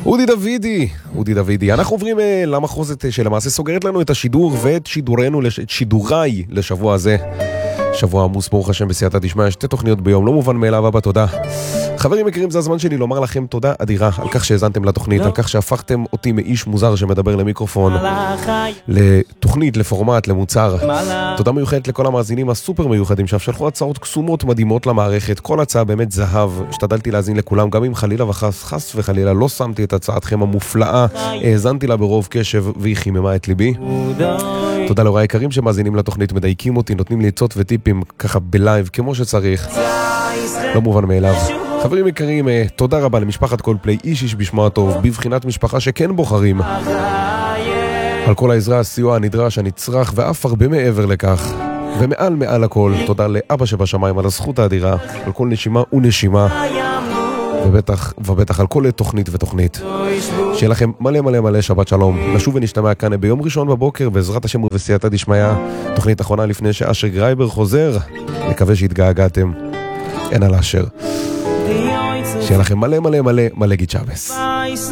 אודי דוידי. אנחנו עוברים למחוזת שלמעשה סוגרת לנו את השידור ואת שידוריי לשבוע הזה. שבוע עמוס, ברוך השם, בסייעתא דשמיא, 2 תוכניות ביום, לא מובן מאליו, אבא, תודה. חברים יקרים, זה הזמן שלי לומר לכם תודה אדירה על כך שהזנתם לתוכנית, על כך שהפכתם אותי מאיש מוזר שמדבר למיקרופון, לתוכנית, לפורמט, למוצר. תודה מיוחדת לכל המאזינים הסופר מיוחדים שהפשלחו הצעות קסומות מדהימות למערכת, כל הצעה באמת זהב, השתדלתי להאזין לכולם, גם אם חלילה חס וחלילה לא שמתי את הצעתכם המופלאה, האזנתי לה ברוב קשב והיא חיממה את ליבי. תודה להוריי היקרים שמאזינים לתוכנית, מדייקים אותי, נותנים לי עצות וטיפים ככה בלייב כמו שצריך, לא מובן מאליו. חברים יקרים, תודה רבה למשפחת קולפליי, איש בשמו הטוב, בבחינת משפחה שכן בוחרים, על כל העזרה, הסיוע הנדרש, הנצרך ואף הרבה מעבר לכך. ומעל הכל, תודה לאבא שבשמיים על הזכות האדירה, על כל נשימה ונשימה, ובטח על כל תוכנית ותוכנית. שיהיה לכם מלא שבת שלום. נשוב ונשתמע כאן ביום ראשון בבוקר, בעזרת השם ובסייעתא דשמיא, תוכנית אחרונה לפני שאשר גרייבר חוזר. מקווה שהתגעגעתם, אין על אשר. שיהיה לכם מלא גיד שבס.